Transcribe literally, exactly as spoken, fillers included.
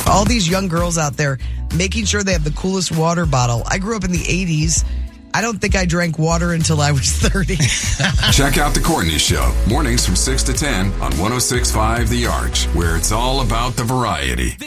all these young girls out there making sure they have the coolest water bottle. I grew up in the eighties. I don't think I drank water until I was thirty. Check out The Courtney Show, mornings from six to ten on one oh six point five The Arch, where it's all about the variety.